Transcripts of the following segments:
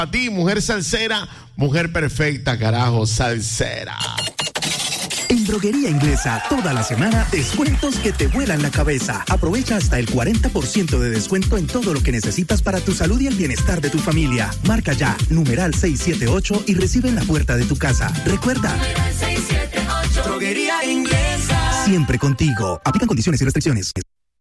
A ti, mujer salsera, mujer perfecta, carajo, salsera. En Droguería Inglesa, toda la semana, descuentos que te vuelan la cabeza. Aprovecha hasta el 40% de descuento en todo lo que necesitas para tu salud y el bienestar de tu familia. Marca ya, numeral 678 y recibe en la puerta de tu casa. Recuerda, 678. Droguería Inglesa. Siempre contigo. Aplican condiciones y restricciones.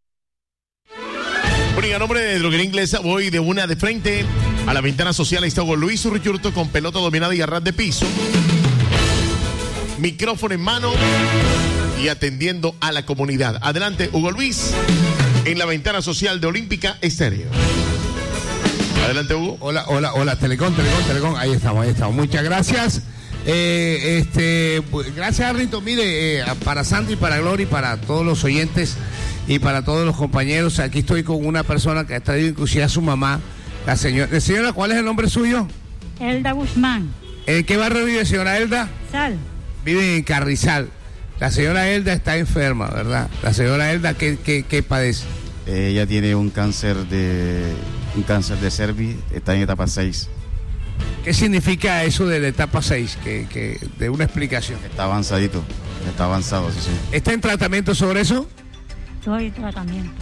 Bueno, y a nombre de Droguería Inglesa voy de una de frente a la ventana social. Ahí está Hugo Luis Urruchurto con pelota dominada y arras de piso. Micrófono en mano y atendiendo a la comunidad. Adelante, Hugo Luis, en la ventana social de Olímpica Estéreo. Adelante, Hugo. Hola, Telecom. Ahí estamos. Muchas gracias. Gracias, Arlito. Mire, para Sandy, para Gloria, para todos los oyentes y para todos los compañeros, aquí estoy con una persona que ha traído inclusive a su mamá, la señora, ¿cuál es el nombre suyo? Elda Guzmán. ¿En qué barrio vive, señora Elda? Sal. Vive en Carrizal. La señora Elda está enferma, ¿verdad? La señora Elda, ¿qué padece? Ella tiene un cáncer de cervix, está en etapa 6. ¿Qué significa eso de la etapa 6? Que de una explicación. Está avanzado, sí. ¿Está en tratamiento sobre eso? Estoy en tratamiento.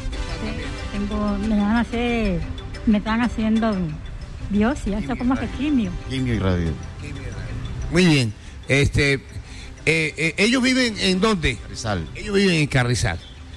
Me están haciendo biopsia, eso como que quimio. Quimio y radio. Muy bien. ¿Ellos viven en dónde? Carrizal. Ellos viven en Carrizal.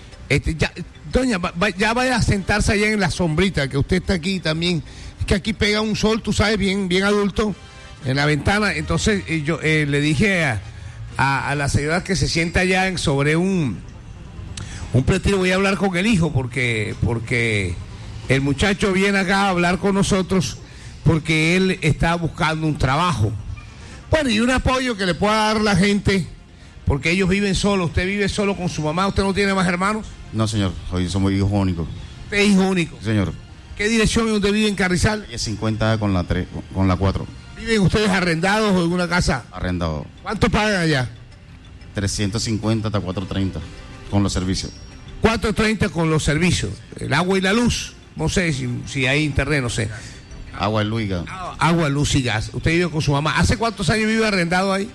Doña, ya vaya a sentarse allá en la sombrita, que usted está aquí también. Es que aquí pega un sol, tú sabes, bien adulto, en la ventana. Entonces yo le dije a la señora que se sienta allá sobre un pretiro. Voy a hablar con el hijo porque el muchacho viene acá a hablar con nosotros porque él está buscando un trabajo. Bueno, y un apoyo que le pueda dar la gente, porque ellos viven solos. ¿Usted vive solo con su mamá? ¿Usted no tiene más hermanos? No, señor, hoy somos hijos únicos. ¿Usted es hijo único? Sí, señor. ¿Qué dirección es donde vive en Carrizal? Es 50 con la 4. ¿Viven ustedes arrendados o en una casa? Arrendado. ¿Cuánto pagan allá? 350 hasta 430 con los servicios. 430 con los servicios. El agua y la luz. No sé si hay internet, no sé. Agua, luz y gas. Agua, luz y gas. ¿Usted vive con su mamá? ¿Hace cuántos años vive arrendado ahí?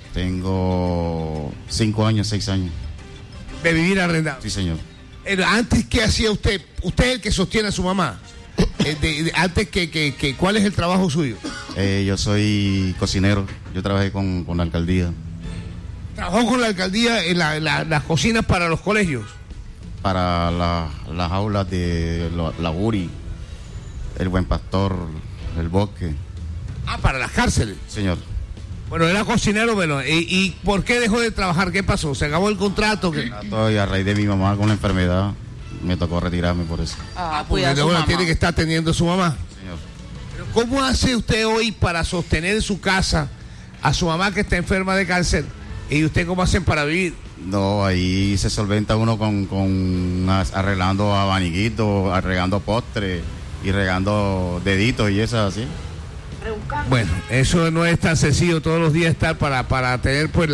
Tengo 5 años, 6 años. ¿De vivir arrendado? Sí, señor. Antes, ¿qué hacía usted? Usted es el que sostiene a su mamá. Antes ¿cuál es el trabajo suyo? Yo soy cocinero. Yo trabajé con la alcaldía. ¿Trabajó con la alcaldía en las cocinas para los colegios? Para las aulas de la URI, el Buen Pastor, el Bosque. Para las cárceles. Señor. Bueno, era cocinero, bueno, ¿y por qué dejó de trabajar? ¿Qué pasó? ¿Se acabó el contrato? Y a raíz de mi mamá con la enfermedad, me tocó retirarme por eso. Porque ahora tiene que estar atendiendo a su mamá. Señor. Pero ¿cómo hace usted hoy para sostener en su casa a su mamá que está enferma de cáncer? ¿Y usted cómo hacen para vivir? No, ahí se solventa uno con arreglando abaniquitos, arreglando postres y regando deditos y eso así. Bueno, eso no es tan sencillo todos los días estar para tener pues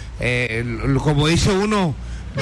como dice uno,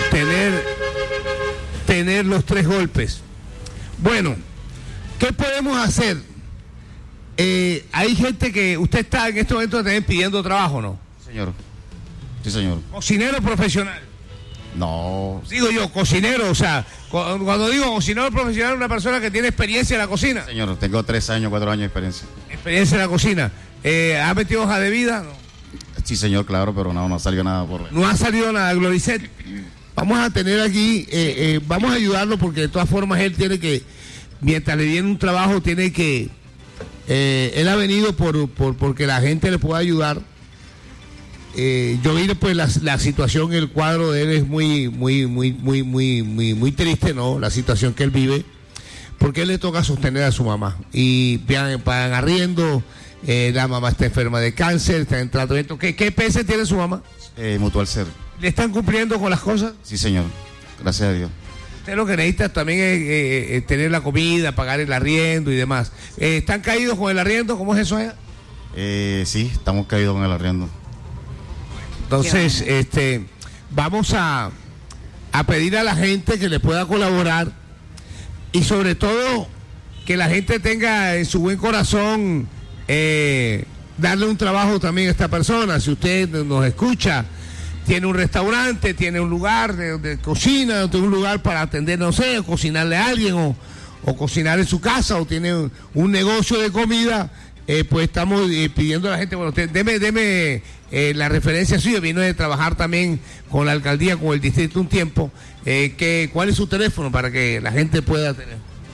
tener los 3 golpes. Bueno, ¿qué podemos hacer? Hay gente que usted está en este momento también pidiendo trabajo, ¿no? Señor. Sí, señor. ¿Cocinero profesional? No. Digo yo, cocinero, o sea, cuando digo cocinero profesional, una persona que tiene experiencia en la cocina. Señor, tengo 3 años, 4 años de experiencia. Experiencia en la cocina. ¿Ha metido hoja de vida? No. Sí, señor, claro, pero no salió nada por... No ha salido nada, Gloricet. Vamos a tener aquí, vamos a ayudarlo porque de todas formas él tiene que, mientras le viene un trabajo, tiene que, él ha venido porque la gente le pueda ayudar. Yo vi pues la situación, el cuadro de él es muy triste, ¿no? La situación que él vive, porque él le toca sostener a su mamá y pagan arriendo, la mamá está enferma de cáncer, está en tratamiento. ¿Qué PS tiene su mamá? Mutual Ser. ¿Le están cumpliendo con las cosas? Sí, señor, gracias a Dios. Usted lo que necesita también es tener la comida, pagar el arriendo y demás. ¿Están caídos con el arriendo? ¿Cómo es eso allá? Sí, estamos caídos con el arriendo. Entonces, vamos a pedir a la gente que le pueda colaborar y sobre todo que la gente tenga en su buen corazón darle un trabajo también a esta persona. Si usted nos escucha, tiene un restaurante, tiene un lugar de cocina, tiene un lugar para atender, no sé, o cocinarle a alguien, o cocinar en su casa, o tiene un negocio de comida, pues estamos pidiendo a la gente, bueno, deme la referencia suya. Vino de trabajar también con la alcaldía, con el distrito un tiempo. ¿Cuál es su teléfono para que la gente pueda tener?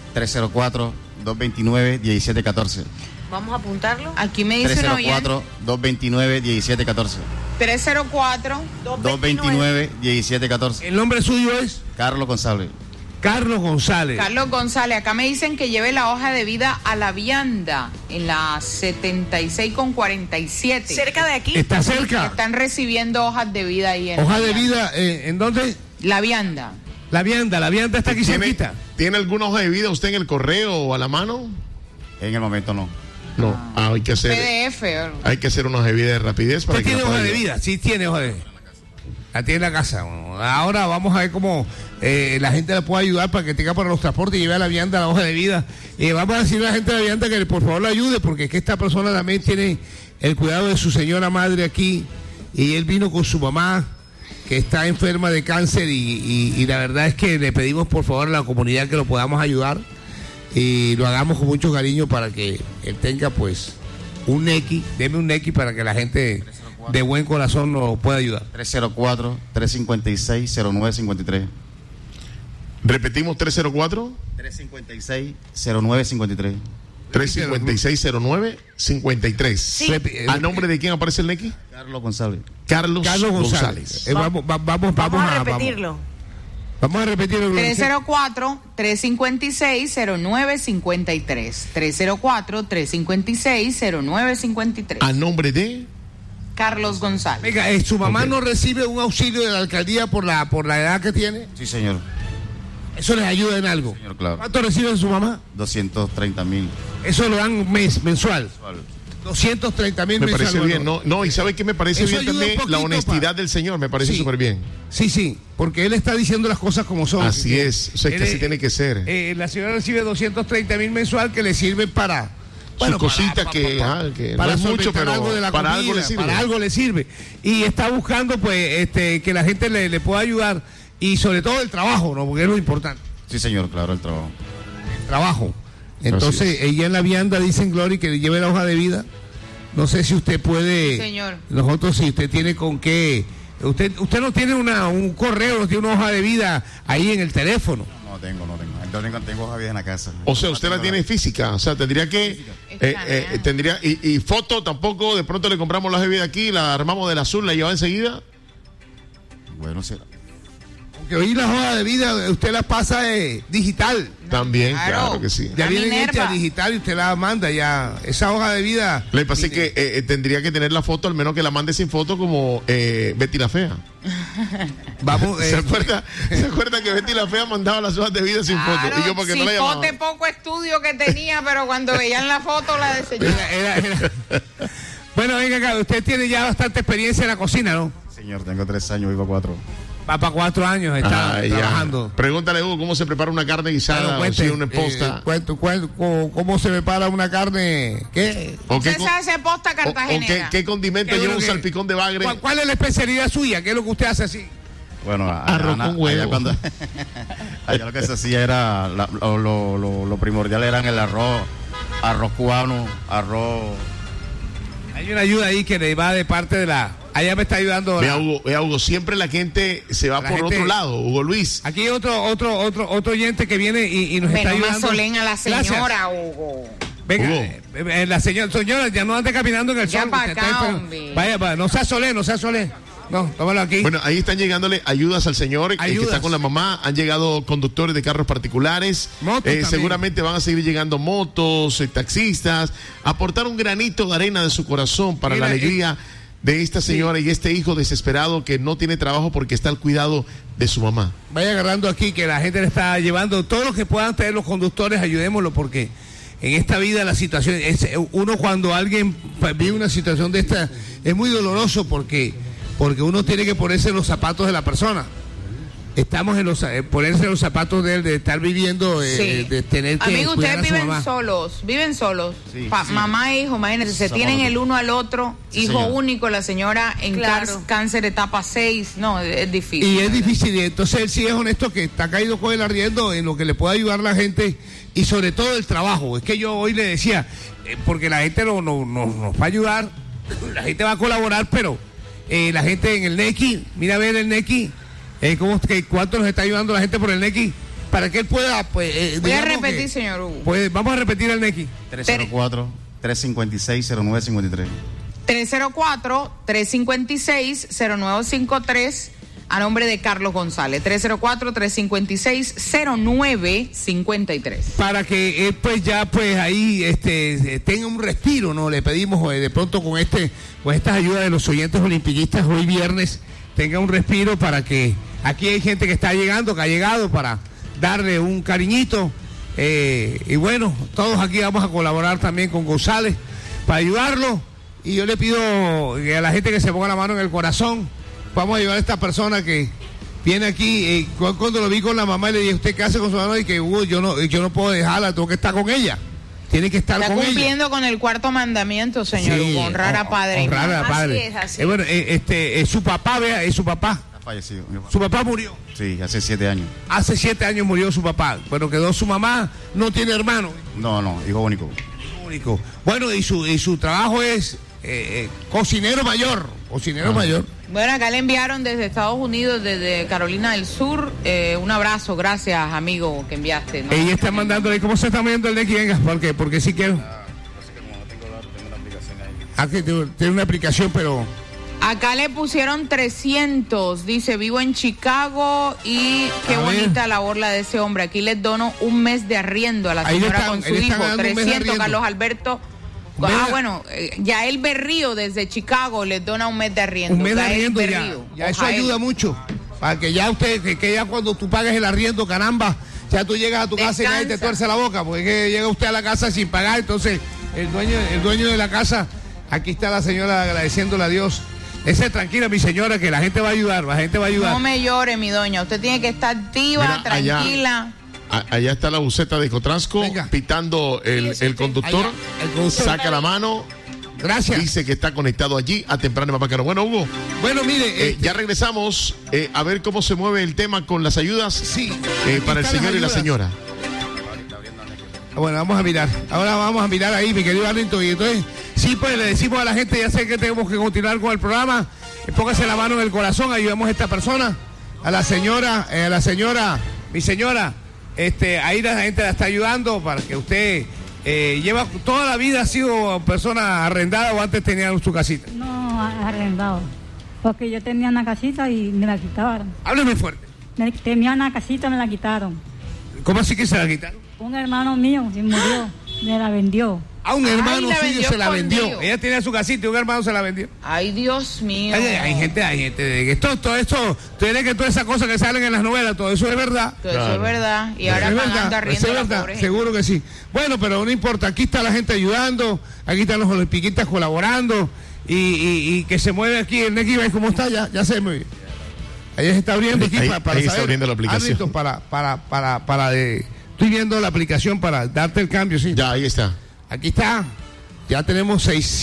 304-229-1714. Vamos a apuntarlo. Aquí me dice 304-229-1714. 304-229-1714. ¿El nombre suyo es? Carlos González. Carlos González. Carlos González, acá me dicen que lleve la hoja de vida a La Vianda, en la 76 con 47. Cerca de aquí. ¿Está cerca? Están recibiendo hojas de vida ahí en ¿Hoja de vida ¿en dónde? La Vianda. La Vianda está aquí cerquita. ¿Tiene alguna hoja de vida usted en el correo o a la mano? En el momento no. No, hay que hacer PDF. hay que hacer una hoja de vida de rapidez para ¿Usted que tiene la hoja de pueda vida? Sí, tiene hoja de vida. La tiene en la casa. Bueno, ahora vamos a ver cómo la gente la puede ayudar para que tenga para los transportes y lleve a La Vianda la hoja de vida. Vamos a decirle a la gente de La Vianda que por favor la ayude, porque es que esta persona también tiene el cuidado de su señora madre aquí, y él vino con su mamá, que está enferma de cáncer, y la verdad es que le pedimos por favor a la comunidad que lo podamos ayudar, y lo hagamos con mucho cariño para que él tenga pues un Nequi. Deme un Nequi para que la gente de buen corazón nos pueda ayudar. 304-356-0953. Repetimos, 304 356-0953. 356-0953. Sí. ¿A nombre de quién aparece el Nequi? Carlos González. Carlos González. Vamos a repetirlo. Vamos a repetirlo. 304-356-0953. 304-356-0953. ¿A nombre de? Carlos González. Venga, ¿su mamá no recibe un auxilio de la alcaldía por la edad que tiene? Sí, señor. ¿Eso les ayuda en algo? Señor, claro. ¿Cuánto recibe su mamá? 230,000. Eso lo dan mensual. 230,000 Me parece mensual. bien, no, y ¿sabe qué me parece Eso bien ayuda también? un poquito, La honestidad del señor, me parece Sí. súper bien. Sí, porque él está diciendo las cosas como son. Así es, o sea, que así tiene que ser. La señora recibe 230,000 mensual que le sirven para... Su cosita que no es mucho, pero algo de la para comida, algo le sirve. Para algo le sirve. Y está buscando pues que la gente le pueda ayudar, y sobre todo el trabajo, ¿no? Porque es lo importante. Sí, señor, claro, el trabajo. El trabajo. Entonces, ella en La Vianda dicen, Glory, que le lleve la hoja de vida. No sé si usted puede... Sí, señor. Nosotros, si usted tiene con qué... Usted no tiene un correo, no tiene una hoja de vida ahí en el teléfono. No tengo. Tengo hoja de vida en la casa. O sea, usted la tiene física, o sea, tendría que... tendría y foto tampoco, de pronto le compramos la hoja de vida aquí, la armamos del azul, la lleva enseguida. Bueno, será. Que hoy la hoja de vida usted la pasa digital. También, claro que sí. Ya La vienen Minerva. hechas digital y usted la manda ya. Esa hoja de vida... Lo que pasa es que tendría que tener la foto, al menos que la mande sin foto, como Betty la Fea. Vamos, ¿Se acuerda que Betty la Fea mandaba las hojas de vida sin foto? Claro, Y yo, porque no la cipote llamaba. poco estudio que tenía, pero cuando veían la foto la diseñó. era. Bueno, venga acá, usted tiene ya bastante experiencia en la cocina, ¿no? Señor, tengo 3 años, vivo 4. Va para 4 años, está Ya. trabajando. Pregúntale, Hugo, cómo se prepara una carne guisada, Claro, o cuente, si una posta. ¿Cómo se prepara una carne? ¿Qué? o qué Usted con- se hace posta o cartagenera. qué condimento ¿Qué es lleva lo un que- salpicón de bagre. ¿Cuál es la especialidad suya? ¿Qué es lo que usted hace así? Bueno, Arroz con huevo. Allá lo que se hacía era, lo primordial era el arroz cubano, arroz... Hay una ayuda ahí que le va de parte de la... Allá me está ayudando... Vea, Hugo, siempre la gente se va La por gente- otro lado, Hugo Luis. Aquí hay otro oyente que viene y nos está Pero más ayudando. solén a la Gracias. señora, Hugo. Venga, Hugo. La señora, ya no ande caminando en el Ya sol. pa' usted acá, está enfermo. hombre. Vaya, no sea solé. No, tómalo aquí. Bueno, ahí están llegándole ayudas al señor que Ayudas. está con la mamá. Han llegado conductores de carros particulares. Motos también. Seguramente van a seguir llegando motos, taxistas. Aportar un granito de arena de su corazón para Mira, la alegría de esta señora y este hijo desesperado que no tiene trabajo porque está al cuidado de su mamá. Vaya agarrando aquí que la gente le está llevando. Todo lo que puedan tener los conductores, ayudémoslo, porque en esta vida la situación... uno cuando alguien vive una situación de esta es muy doloroso porque uno tiene que ponerse en los zapatos de la persona. estamos en ponerse los zapatos de él, de estar viviendo, de tener que amigo, cuidar ustedes a su mamá. viven solos, Sí, sí. mamá e hijo, imagínense, se Somos tienen nosotros. el uno al otro, Sí, hijo señora. único, la señora en Claro. cáncer etapa 6, no, es difícil. Y es difícil, y entonces él sí es honesto que está caído con el arriendo en lo que le puede ayudar la gente y sobre todo el trabajo. Es que yo hoy le decía, porque la gente nos va a ayudar, la gente va a colaborar, pero la gente en el NECI, mira a ver el NECI, ¿cuánto nos está ayudando la gente por el NECI? Para que él pueda, pues... Voy a digamos repetir, que, señor Hugo. pues, vamos a repetir el NECI. 304-356-0953. 304-356-0953 a nombre de Carlos González. 304-356-0953. Para que él pues ya pues ahí tenga un respiro, ¿no? Le pedimos de pronto con estas ayudas de los oyentes olimpiquistas hoy viernes tenga un respiro para que aquí hay gente que está llegando, que ha llegado para darle un cariñito y bueno, todos aquí vamos a colaborar también con González para ayudarlo y yo le pido a la gente que se ponga la mano en el corazón. Vamos a ayudar a esta persona que viene aquí. Cuando lo vi con la mamá, le dije, ¿usted qué hace con su mamá? Y que yo no puedo dejarla, tengo que estar con ella. Tiene que estar Está con ella. cumpliendo con el cuarto mandamiento, señor Sí, Hugo, honrar a padre. y honrar madre. a padre. Así es. Bueno, su papá, vea, su papá. Ha fallecido. Su papá murió. Sí, hace 7 años. Hace 7 años murió su papá. Bueno, quedó su mamá, no tiene hermano. No, hijo único. Único. Bueno, y su trabajo es cocinero mayor. Cocinero mayor. Bueno, acá le enviaron desde Estados Unidos, desde Carolina del Sur, un abrazo, gracias amigo que enviaste. ¿no? Ella está mandándole, ¿cómo se está moviendo el de aquí? Venga, porque sí quiero. Que tiene una aplicación, pero... Acá le pusieron 300, dice, vivo en Chicago y qué A ver. bonita labor la de ese hombre. Aquí les dono un mes de arriendo a la Ahí le señora están- con su ahí le están hijo, dando un mes de 300, arriendo. Carlos Alberto. Vea. Bueno, ya el Berrío desde Chicago les dona un mes de arriendo. Un mes de Gael arriendo ya. Berrío, Ya eso Ojael. ayuda mucho. Para que ya que ya cuando tú pagues el arriendo, caramba, ya tú llegas a tu casa y nadie te Descansa. tuerce la boca. Porque es que llega usted a la casa sin pagar. Entonces, el dueño de la casa, aquí está la señora agradeciéndole a Dios. Ese tranquila, mi señora, que la gente va a ayudar, la gente va a ayudar. No me llore, mi doña. Usted tiene que estar activa, Mira, allá. tranquila. Allá está la buceta de Ecotransco Venga. pitando el conductor. Allá, el conductor. Saca la mano. Gracias. Dice que está conectado allí a temprano y Mapacano. Bueno, Hugo, Bueno, mire, ya regresamos a ver cómo se mueve el tema con las ayudas sí. para el Aquí están señor y la las señora. Bueno, vamos a mirar. Ahora vamos a mirar ahí, mi querido Arlington. Y entonces, sí, pues le decimos a la gente, ya sé que tenemos que continuar con el programa. Póngase la mano en el corazón, ayudemos a esta persona. A la señora, mi señora, ahí la gente la está ayudando para que usted lleva toda la vida ha sido persona arrendada o antes tenía su casita. No, arrendado. Porque yo tenía una casita y me la quitaron. Hábleme fuerte. Tenía una casita, me la quitaron. ¿Cómo así que se la quitaron? Un hermano mío se murió, me la vendió. A un hermano la suyo vendió se la vendió. escondido. Ella tenía su casita y un hermano se la vendió. Ay, Dios mío. Hay gente. Todo esto, tiene que todas esas cosas que salen en las novelas, todo eso es verdad. Todo eso es verdad. Y ahora Es pagando verdad, arriendo es a la verdad, pobre gente. seguro que sí. Bueno, pero no importa, aquí está la gente ayudando, aquí están los olimpiquistas colaborando y que se mueve aquí el NECI, ¿ves cómo está? Ya se mueve. Ahí se está abriendo aquí Ahí para está saber. abriendo la aplicación. Arlington, estoy viendo la aplicación para darte el cambio, sí. Ya, ahí está. Aquí está, ya tenemos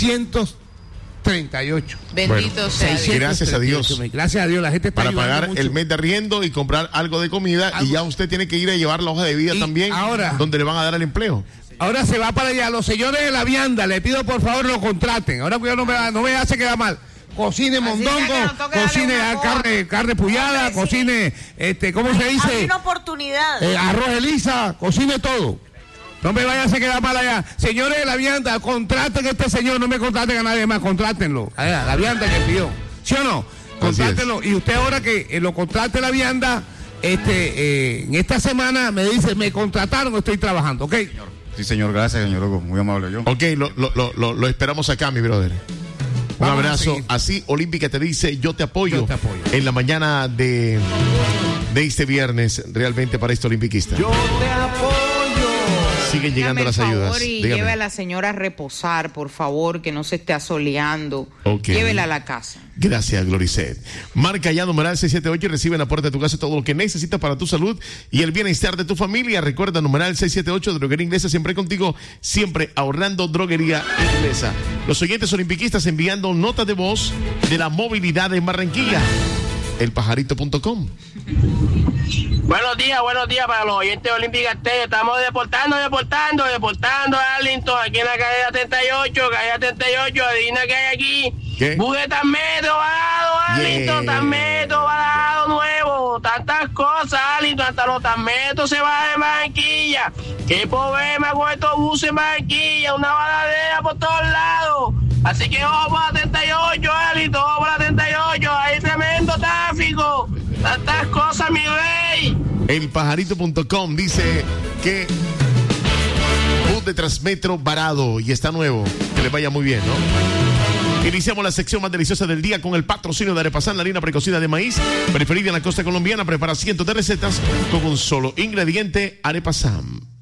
638. Bendito Bueno, sea Dios. gracias a Dios. 638. Gracias a Dios, la gente está Para ayudando pagar mucho. el mes de arriendo y comprar algo de comida y ya usted tiene que ir a llevar la hoja de vida Y también ahora- donde le van a dar el empleo. Ahora se va para allá. Los señores de la vianda, le pido por favor lo contraten. Ahora cuidado, no me hace quedar mal. Cocine Así mondongo, ya que nos toque cocine darle una carne pullada, Hombre, sí. cocine, ¿cómo se Hay dice? una oportunidad. Arroz elisa, cocine todo. No me vaya a hacer quedar mal allá. Señores de la vianda, contraten a este señor, no me contraten a nadie más, contrátenlo. Allá, la vianda que pidió. ¿Sí o no? Contrátenlo. Y usted ahora que lo contrate la vianda, en esta semana me dice, me contrataron, estoy trabajando, ¿ok? Sí, señor, gracias, señor Hugo. Muy amable yo. Ok, lo esperamos acá, mi brother. Un Vamos a abrazo. seguir. Así Olímpica te dice, yo te apoyo. Yo te apoyo. En la mañana de este viernes, realmente para este olimpiquista. Yo te apoyo. Siguen llegando las ayudas. Y dígame. lleve a la señora a reposar, por favor, que no se esté asoleando. Okay. Llévela a la casa. Gracias, Gloricet. Marca ya numeral 678 y recibe en la puerta de tu casa todo lo que necesitas para tu salud y el bienestar de tu familia. Recuerda, numeral 678, Droguería Inglesa, siempre contigo, siempre ahorrando. Droguería Inglesa. Los oyentes olimpiquistas enviando notas de voz de la movilidad en Barranquilla. Elpajarito.com. Buenos días para los oyentes olímpicos. Estamos deportando a Arlington, aquí en la carrera 38, adivina qué hay aquí. ¿Qué? Buguetas metro barato, Arlington, Tanmetro barato nuevo, tantas cosas, Arlington, hasta los Tanmetros se van de Barranquilla. Qué problema con estos buses en Barranquilla, una baladera por todos lados. Así que ojo por la 38, Arlington, ojo por la 38, hay tremendo tráfico. Tantas cosas, mi rey. Elpajarito.com dice que bus de Transmetro varado y está nuevo. Que les vaya muy bien, ¿no? Iniciamos la sección más deliciosa del día con el patrocinio de Arepasan, la harina precocida de maíz, preferida en la costa colombiana. Prepara cientos de recetas con un solo ingrediente, Arepasan.